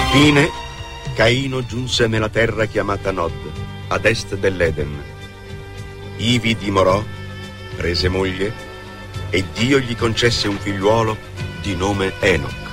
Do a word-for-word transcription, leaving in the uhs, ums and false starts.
Fine, Caino giunse nella terra chiamata Nod, ad est dell'Eden. Ivi dimorò, prese moglie, e Dio gli concesse un figliuolo di nome Enoch.